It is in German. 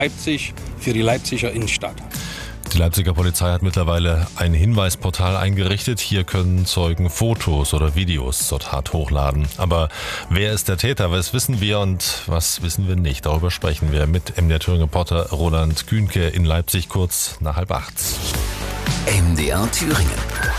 Leipzig für die Leipziger Innenstadt. Die Leipziger Polizei hat mittlerweile ein Hinweisportal eingerichtet. Hier können Zeugen Fotos oder Videos zur Tat hochladen. Aber wer ist der Täter? Was wissen wir und was wissen wir nicht? Darüber sprechen wir mit MDR Thüringen-Reporter Roland Kühnke in Leipzig kurz nach 7:30. MDR Thüringen.